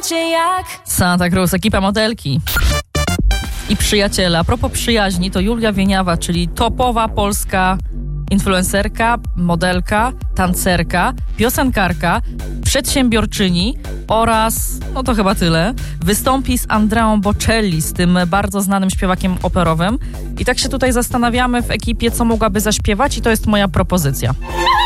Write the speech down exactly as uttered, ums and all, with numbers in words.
cię jak Santa Cruz, ekipa modelki i przyjaciele. A propos przyjaźni, to Julia Wieniawa, czyli topowa polska influencerka, modelka, tancerka, piosenkarka, przedsiębiorczyni oraz, no to chyba tyle, wystąpi z Andreą Bocelli, z tym bardzo znanym śpiewakiem operowym. I tak się tutaj zastanawiamy w ekipie, co mogłaby zaśpiewać, i to jest moja propozycja.